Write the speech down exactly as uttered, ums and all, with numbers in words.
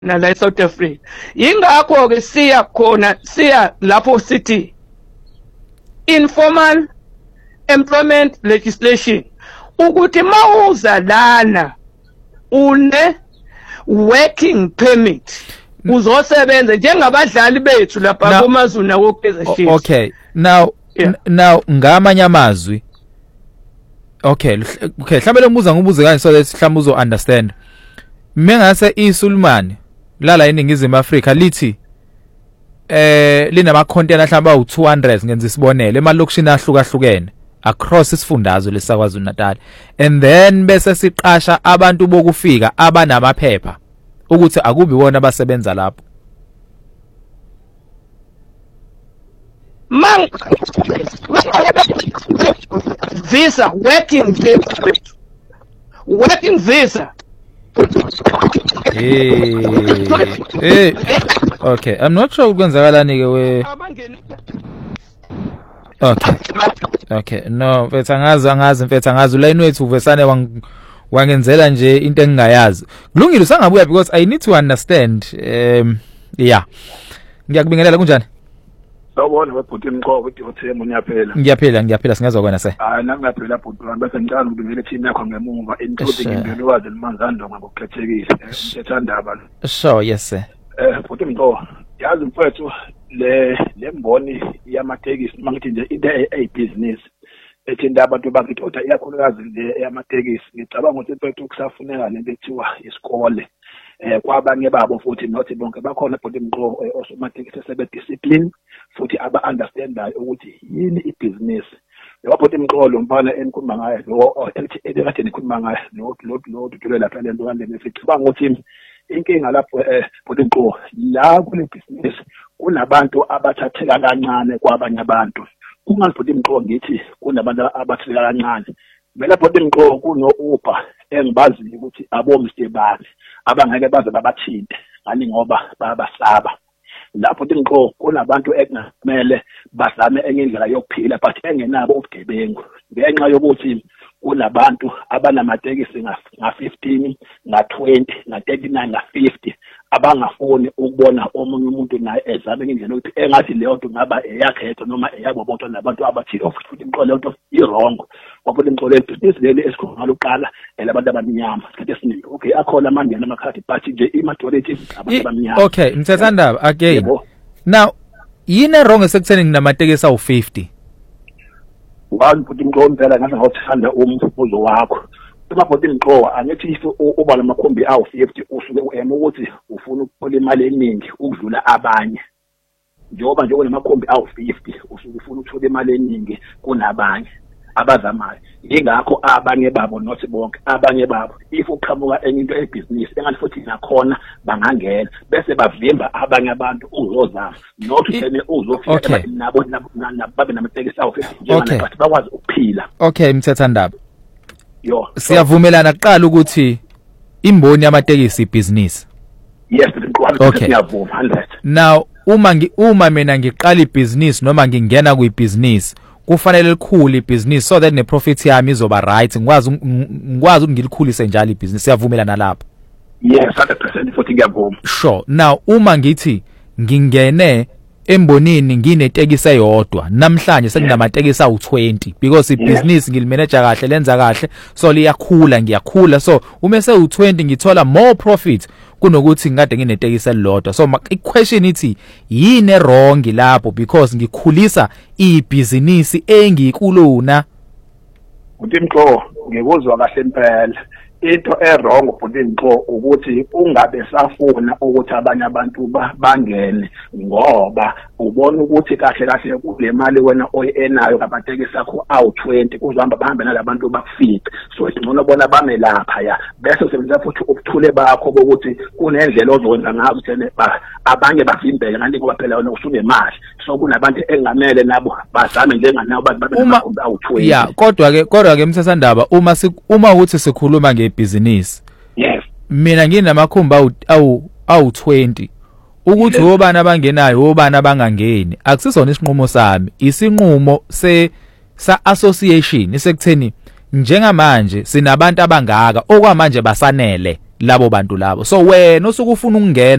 la eSouth Africa. Yingakho ke siya khona siya lapho sithi informal employment legislation ukuthi mawuza lana une working permit uzosebenza njengabadlali bethu lapha kuMazuna kokeza Chiefs. Okay, now yeah. now ngamanye amazwi okay okay mhlawumbe lomubuza ngubuze kanje so that mhlawumbe uzo understand. Mengase iSulumane lala eningizimu Afrika lithi eh linama container mhlawumbe awu two hundred ngenza isibonelo emalokishini ahlukahlukene across isifundazwe lesaKwaZulu Natal, and then bese siqasha abantu bokufika abanamaphepha ukuthi akubi wona abasebenza lapho. Man visa working visa working visa hey hey okay, I'm not sure ukwenzakalani ke we okay okay no mfethu angazi angazi mfethu angazi line wethu uvesane wangenzela nje into engingayazi. Kulungile usangabuya because I need to understand. Um yeah, ngiyakubingelela kunjani? Sawubona webhuti Mqoko ukuthi uthemba unyaphela. Ngiyaphela ngiyaphela singezwa kwena se. Hayi nangaphela bhuti wami bese ngicela ukubingelela team yakho ngemuva including imbelukazi limanzando ngokukhethekile umthethwandaba. Sure, yes sir. Eh bhuti Mqoko yazi mfethu le lemboni yamatekisi mangithi nje into ey business ethinda abantu bakithoda iyakhulukazi le yamatekisi ngicabanga ukuthi mfethu kusafuneka lento ethiwa isikole eh kwabanye babo futhi nothi bonke bakhona bhuti Mqoko osomatekisi sebe discipline futhi aba understandayo ukuthi yini ibusiness. Lo bhuti Mqoko lo mfana enikhuluma ngaye lo ekade nikhuluma ngaye lo lo lo dudule lapha lento kanje ngicabanga ukuthi inkinga lapho eh bhuti Mqoko la kule business kunabantu abathatheka kancane kwabanye abantu. Kungalibhuti Mqoko ngithi kunabantu abathatheka kancane. Vela bhuti Mqoko kuno Uber engibaziyo ukuthi abomste bani abangeke baze babathinte ngani ngoba bayabasaba. Lapho bhuti Mqoko kunabantu ekungamele bazame enye indlela yokuphila but engenabo ubugebengu ngenxa yokuthi kunabantu abanamatekisi nga fifteen nga twenty nga thirty-nine nga fifty abangafuni ukubona omunye umuntu naye ezame indlela ukuthi engathi leyo nto ngaba eyakhe yedwa noma eyabo bonke nabantu abathile of futhi Mqoko leyo nto irongo ngoba Mqoko le business leli esikhona lokuqala elabantu abamnyama isikhathi esiningi okay akhona amandla amakhadi but nje imajority abantu abamnyama. Okay mthethwandaba again now yini wrong esekutheni nginamatekisi awu fifty? One bhuti Mqoko impela ngathi ngawuthanda umfuzo wakho. Uma bhuti Mqoko angithi if uba lamakhombi awu fifty usuke uema ukuthi ufuna ukuthola imali eningi ukudlula abanye. Njengoba nje kunamakhombi awu fifty usuke ufuna ukuthola imali eningi kunabanye abazamayo. Ingakho abanye babo nothi bonke abanye babo if uqhamuka enye into ebusiness engathi futhi nakhona bangangena bese bavimba abanye abantu uzozama nothi sene uzofika nabo nababe namatekisi awu fifty njengana but bakwazi ukuphila. Okay mthethwandaba yo siyavumelana kuqala ukuthi imboni yamatekisi ibusiness. Yes Mqoko siyavuma one hundred. Now uma ngi uma mina ngiqala ibusiness noma ngingena kuyibusiness kufanele likhulu ibusiness so that ne profit yami izoba right ngikwazi ngikwazi ukungilikhulise njalo ibusiness. Siyavumelana lapho? Yes one hundred percent futhi ngiyavuma. Sure. Now uma ngithi ngingene embonini nginetekisi eyodwa namhlanje sekunamatekisi awu twenty because ibusiness ngilimanage kahle lenza kahle so liyakhula ngiyakhula so uma sewu twenty ngithola more profit kunokuthi ngade nginetekisi elilodwa. So i-question ithi yini wrong lapho because ngikhulisa ibusiness engikulona. Uthi Mqoko ngikuzwa kahle impela into errong bhuti Mqoko ukuthi ungabe safuna ukuthi abanye abantu bangene ngoba ubona ukuthi kahle kahle kule mali wena oyenayo kabatekisi akho awu twenty kuzohamba bahambe nalabantu bakufika so ngcono bona bame lapha ya bese usebenzisa futhi ukuthule bakho bokuthi kunendlela ozokwenza ngazo ukuthi abanye bavimbele ngani ngoba phela wena usunemali so kunabantu engamele nabo bazame njenganabo babe namakhombi awu twenty. Yeah kodwa ke kodwa ke mthethwandaba uma uma ukuthi sikhuluma nge business yes mina nginamakhombi awu awu awu twenty ukuthi obani abangenayo obani abangangeni akusizona isinqumo sami isinqumo se sa association isekutheni njengamanje sinabantu abangaka okwamanje basanele labo bantu labo. So wena osuke ufuna ukungena